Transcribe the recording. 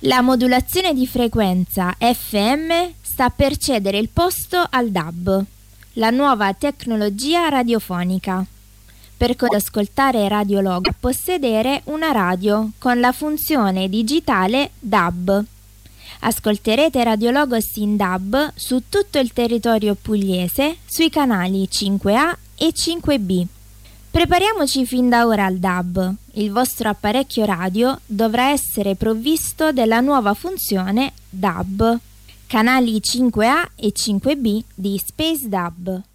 La modulazione di frequenza FM sta per cedere il posto al DAB, la nuova tecnologia radiofonica. Per ascoltare Radio Logo, possedere una radio con la funzione digitale DAB. Ascolterete Radio Logos in DAB su tutto il territorio pugliese sui canali 5A e 5B. Prepariamoci fin da ora al DAB. Il vostro apparecchio radio dovrà essere provvisto della nuova funzione DAB. Canali 5A e 5B di Space DAB.